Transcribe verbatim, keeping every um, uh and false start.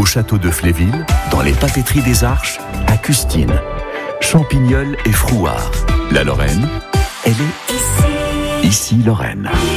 au château de Fléville, dans les papeteries des Arches, à Custine. Champignol et Frouard. La Lorraine, elle est ici, ici Lorraine.